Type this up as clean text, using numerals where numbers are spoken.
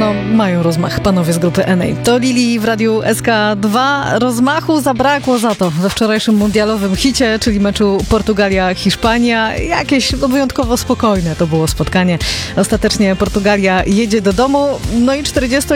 No, mają rozmach panowie z grupy NA. To Lili w Radiu SK2. Rozmachu zabrakło za to we wczorajszym mundialowym hicie, czyli meczu Portugalia-Hiszpania. Jakieś wyjątkowo spokojne to było spotkanie. Ostatecznie Portugalia jedzie do domu. No i 40